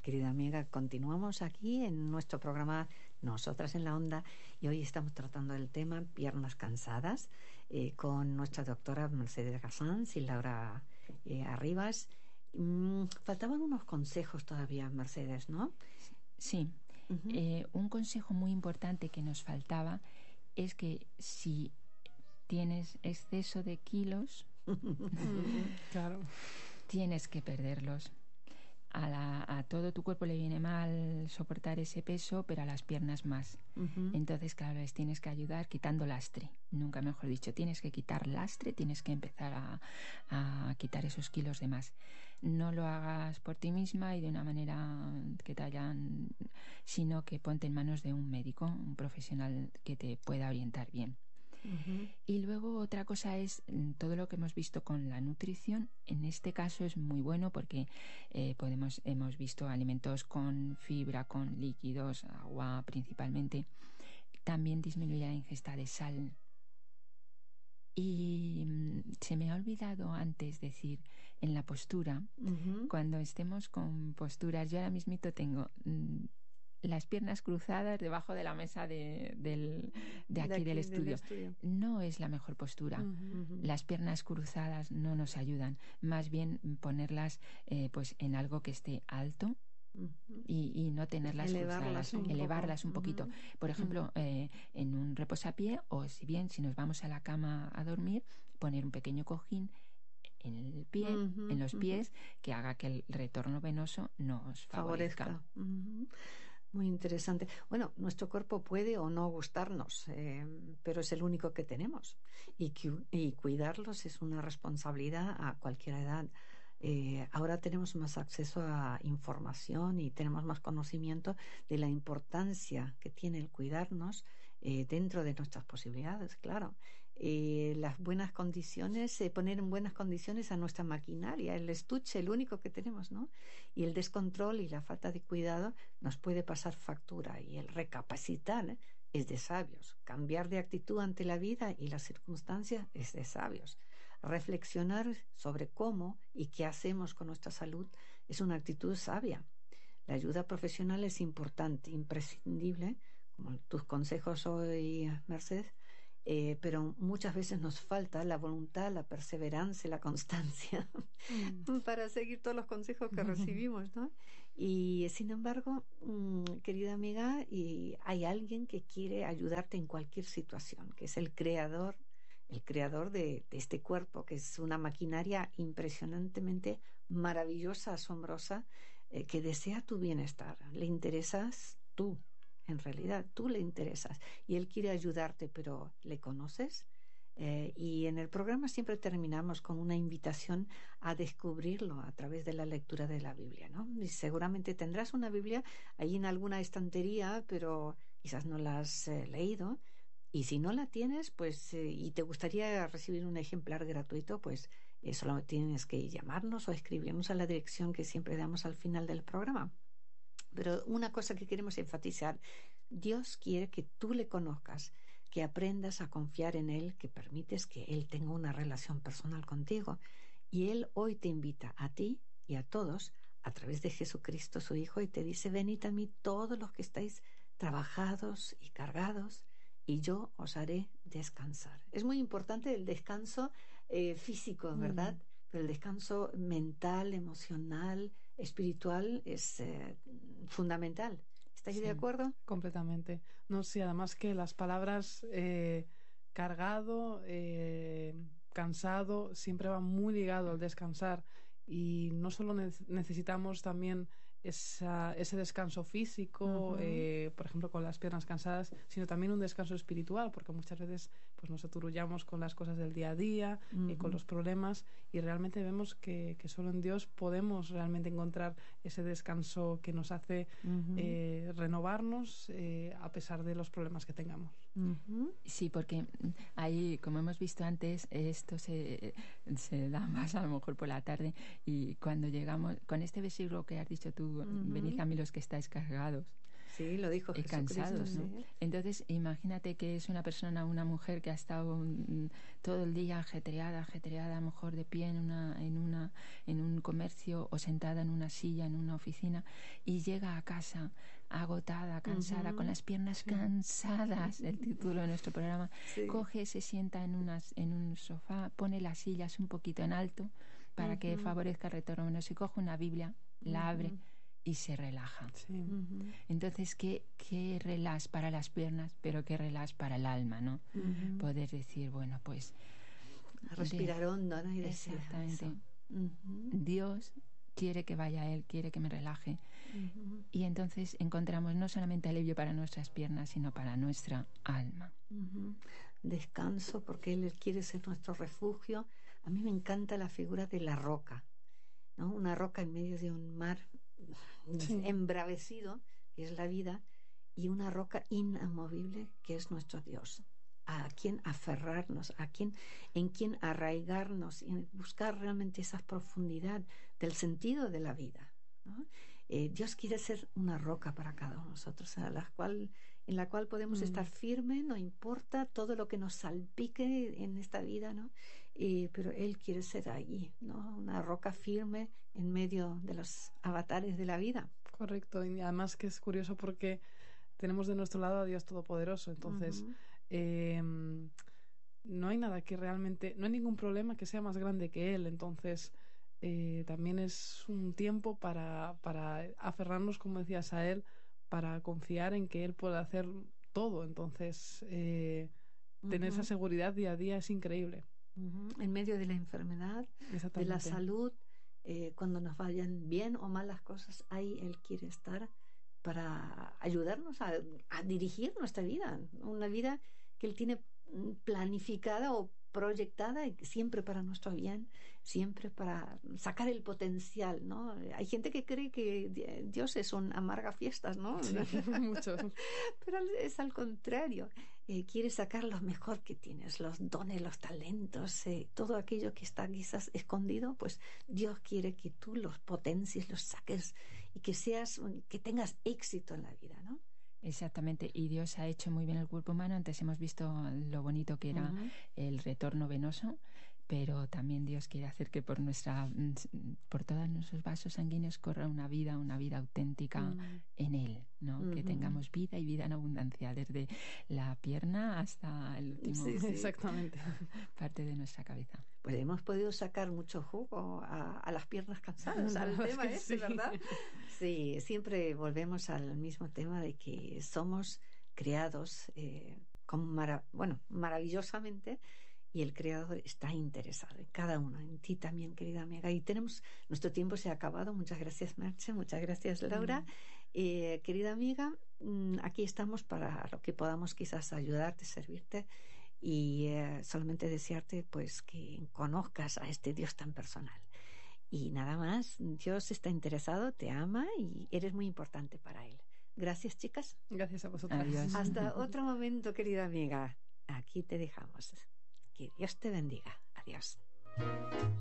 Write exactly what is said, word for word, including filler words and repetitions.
querida amiga, continuamos aquí en nuestro programa Nosotras en la Onda y hoy estamos tratando el tema piernas cansadas eh, con nuestra doctora Mercedes Gassans y Laura eh, Arribas. Mm, faltaban unos consejos todavía, Mercedes, ¿no? Sí, uh-huh. eh, un consejo muy importante que nos faltaba es que si tienes exceso de kilos, claro, tienes que perderlos. A, la, a todo tu cuerpo le viene mal soportar ese peso, pero a las piernas más. Uh-huh. Entonces, claro, les tienes que ayudar quitando lastre. Nunca mejor dicho, tienes que quitar lastre, tienes que empezar a, a quitar esos kilos de más. No lo hagas por ti misma y de una manera que te hayan, sino que ponte en manos de un médico, un profesional que te pueda orientar bien. Uh-huh. Y luego otra cosa es todo lo que hemos visto con la nutrición. En este caso es muy bueno porque eh, podemos hemos visto alimentos con fibra, con líquidos, agua principalmente. También disminuye la ingesta de sal. Y mmm, se me ha olvidado antes decir en la postura, uh-huh. cuando estemos con posturas, yo ahora mismito tengo mmm, las piernas cruzadas debajo de la mesa de, del, de aquí, de aquí del, estudio. del estudio. No es la mejor postura. Uh-huh. Las piernas cruzadas no nos ayudan. Más bien ponerlas eh, pues en algo que esté alto. Uh-huh. y, y no tenerlas elevarlas cruzadas, un elevarlas poco. un poquito. Uh-huh. Por ejemplo, uh-huh. eh, en un reposapié, o si bien si nos vamos a la cama a dormir, poner un pequeño cojín en el pie, uh-huh, en los pies, uh-huh. que haga que el retorno venoso nos favorezca. favorezca. Uh-huh. Muy interesante. Bueno, nuestro cuerpo puede o no gustarnos, eh, pero es el único que tenemos. Y, cu- y cuidarlos es una responsabilidad a cualquier edad. Eh, ahora tenemos más acceso a información y tenemos más conocimiento de la importancia que tiene el cuidarnos eh, dentro de nuestras posibilidades, claro. Eh, las buenas condiciones, eh, poner en buenas condiciones a nuestra maquinaria, el estuche, el único que tenemos, ¿no? Y el descontrol y la falta de cuidado nos puede pasar factura, y el recapacitar ¿eh? es de sabios. Cambiar de actitud ante la vida y las circunstancias es de sabios. Reflexionar sobre cómo y qué hacemos con nuestra salud es una actitud sabia. La ayuda profesional es importante, imprescindible, como tus consejos hoy, Mercedes, eh, pero muchas veces nos falta la voluntad, la perseverancia, la constancia mm. para seguir todos los consejos que recibimos, ¿no? Y sin embargo, mmm, querida amiga, y hay alguien que quiere ayudarte en cualquier situación, que es el creador el creador de, de este cuerpo, que es una maquinaria impresionantemente maravillosa, asombrosa, eh, que desea tu bienestar. Le interesas tú, en realidad, tú le interesas. Y él quiere ayudarte, pero ¿le conoces? Eh, y en el programa siempre terminamos con una invitación a descubrirlo a través de la lectura de la Biblia, ¿no? Y seguramente tendrás una Biblia ahí en alguna estantería, pero quizás no la has eh, leído. Y si no la tienes, pues, eh, y te gustaría recibir un ejemplar gratuito, pues eh, solo tienes que llamarnos o escribirnos a la dirección que siempre damos al final del programa. Pero una cosa que queremos enfatizar, Dios quiere que tú le conozcas, que aprendas a confiar en Él, que permites que Él tenga una relación personal contigo. Y Él hoy te invita a ti y a todos, a través de Jesucristo su Hijo, y te dice, venid a mí todos los que estáis trabajados y cargados, y yo os haré descansar. Es muy importante el descanso eh, físico, ¿verdad? Mm. Pero el descanso mental, emocional, espiritual es eh, fundamental. ¿Estáis sí, de acuerdo? Completamente. No, sí, además que las palabras eh, cargado, eh, cansado, siempre van muy ligado al descansar. Y no solo ne- necesitamos también esa, ese descanso físico, uh-huh. eh, por ejemplo, con las piernas cansadas, sino también un descanso espiritual, porque muchas veces pues, nos aturullamos con las cosas del día a día, uh-huh. eh, con los problemas, y realmente vemos que, que solo en Dios podemos realmente encontrar ese descanso que nos hace uh-huh. eh, renovarnos eh, a pesar de los problemas que tengamos. Uh-huh. Sí, porque ahí, como hemos visto antes, esto se, se da más a lo mejor por la tarde, y cuando llegamos con este versículo que has dicho tú, uh-huh. venid a mí los que estáis cargados, Sí, lo dijo y Jesucristo. cansados, ¿no? Sí. Entonces, imagínate que es una persona, una mujer que ha estado mm, todo el día ajetreada, ajetreada, a lo mejor de pie en una, en una, en un comercio o sentada en una silla en una oficina, y llega a casa agotada, cansada, uh-huh. con las piernas sí. cansadas, el título de nuestro programa, sí. coge, se sienta en, unas, en un sofá, pone las sillas un poquito en alto para uh-huh. que favorezca el retorno venoso, y coge una Biblia, la abre uh-huh. y se relaja. Sí. Uh-huh. Entonces, qué, qué relax para las piernas, pero qué relax para el alma, ¿no? Uh-huh. Poder decir, bueno, pues... respirar de, hondo, ¿no? Y decir exactamente. Uh-huh. Dios quiere que vaya a Él, quiere que me relaje. Uh-huh. Y entonces encontramos no solamente alivio para nuestras piernas, sino para nuestra alma. Uh-huh. Descanso, porque Él quiere ser nuestro refugio. A mí me encanta la figura de la roca, ¿no? Una roca en medio de un mar sí. embravecido, que es la vida, y una roca inamovible, que es nuestro Dios. A quien aferrarnos, a quien, en quien arraigarnos y buscar realmente esa profundidad del sentido de la vida, ¿no? Eh, Dios quiere ser una roca para cada uno de nosotros, a la cual, en la cual podemos mm. estar firmes, no importa todo lo que nos salpique en esta vida, ¿no? Eh, pero Él quiere ser allí, ¿no? Una roca firme en medio de los avatares de la vida. Correcto, y además que es curioso porque tenemos de nuestro lado a Dios Todopoderoso, entonces uh-huh. eh, no hay nada que realmente, no hay ningún problema que sea más grande que Él, entonces eh, también es un tiempo para, para aferrarnos, como decías, a Él, para confiar en que Él puede hacer todo, entonces eh, uh-huh. tener esa seguridad día a día es increíble. Uh-huh. En medio de la enfermedad, de la salud, eh, cuando nos vayan bien o mal las cosas, ahí Él quiere estar para ayudarnos a, a dirigir nuestra vida, una vida que Él tiene planificada o proyectada siempre para nuestro bien, siempre para sacar el potencial, ¿no? Hay gente que cree que Dios es un amarga fiestas, ¿no? Sí, mucho. Pero es al contrario, eh, quiere sacar lo mejor que tienes, los dones, los talentos, eh, todo aquello que está quizás escondido, pues Dios quiere que tú los potencies, los saques y que seas, que tengas éxito en la vida, ¿no? Exactamente, y Dios ha hecho muy bien el cuerpo humano. Antes hemos visto lo bonito que era uh-huh. el retorno venoso, pero también Dios quiere hacer que por nuestra, por todos nuestros vasos sanguíneos corra una vida, una vida auténtica uh-huh. en Él, ¿no? Uh-huh. Que tengamos vida y vida en abundancia, desde la pierna hasta el último, sí, sí. exactamente, parte de nuestra cabeza. Pues hemos podido sacar mucho jugo a, a las piernas cansadas, al tema ese, sí. ¿verdad? Sí, siempre volvemos al mismo tema de que somos creados eh, con mara- bueno, maravillosamente, y el Creador está interesado en cada uno, en ti también, querida amiga. Y tenemos, nuestro tiempo se ha acabado. Muchas gracias, Merche, muchas gracias, Laura. Mm. Eh, querida amiga, aquí estamos para lo que podamos quizás ayudarte, servirte. Y eh, solamente desearte pues que conozcas a este Dios tan personal. Y nada más, Dios está interesado, te ama y eres muy importante para Él. Gracias, chicas. Gracias a vosotras. Adiós. Hasta otro momento, querida amiga. Aquí te dejamos. Que Dios te bendiga. Adiós.